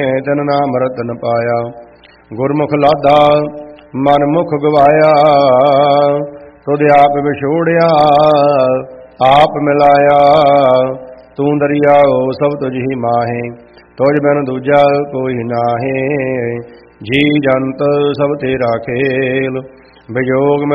ਤਨ ਨਾਮ ਰਤਨ ਪਾਇਆ। ਗੁਰਮੁਖ ਲਾਦਾ ਮਨ ਮੁਖ ਗਵਾਇਆ। ਤੁਧ ਆਪ ਵਿਛੋੜਿਆ ਆਪ ਮਿਲਾਇਆ। ਤੂੰ ਦਰਿਆਓ ਸਭ ਤੁਝ ਹੀ ਮਾਹੇ। ਤੁਝ ਬਿਨ ਦੂਜਾ ਕੋਈ ਨਾਹੇ। ਜੀ ਜੰਤ ਸਭ ਤੇਰਾ ਖੇਲ। ਵਿਜੋਗ